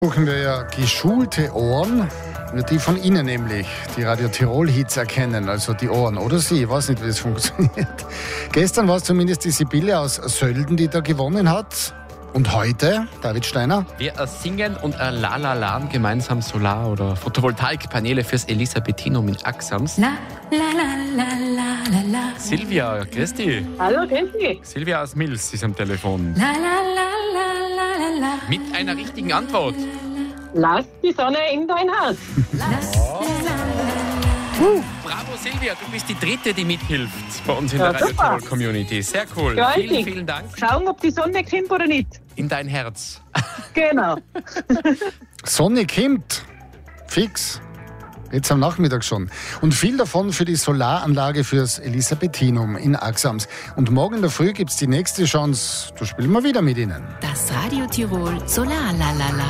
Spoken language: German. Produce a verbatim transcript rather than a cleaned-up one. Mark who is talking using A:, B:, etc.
A: Suchen wir ja geschulte Ohren, die von Ihnen nämlich die Radio Tirol-Hits erkennen, also die Ohren oder Sie, ich weiß nicht, wie das funktioniert. Gestern war es zumindest die Sibylle aus Sölden, die da gewonnen hat. Und heute, David Steiner?
B: Wir singen und lalalaen gemeinsam Solar- oder Photovoltaikpaneele fürs Elisabethinum in Axams.
C: La, la, la, la, la, la.
B: Silvia, grüß dich.
D: Hallo, grüß dich.
B: Silvia aus Mils ist am Telefon.
C: La, la, la, la, la, la.
B: Mit einer richtigen Antwort.
D: Lass die Sonne in dein Haus.
B: Uh, bravo Silvia, du bist die Dritte, die mithilft bei uns in
D: Ja,
B: der Radio
D: super.
B: Tirol Community. Sehr cool.
D: Gewaltig.
B: Vielen, vielen Dank.
D: Schauen, ob die Sonne kommt oder nicht.
B: In dein Herz.
D: Genau.
A: Sonne kommt. Fix. Jetzt am Nachmittag schon. Und viel davon für die Solaranlage fürs Elisabethinum in Axams. Und morgen in der Früh gibt es die nächste Chance. Da spielen wir wieder mit Ihnen.
C: Das Radio Tirol Solar la la la.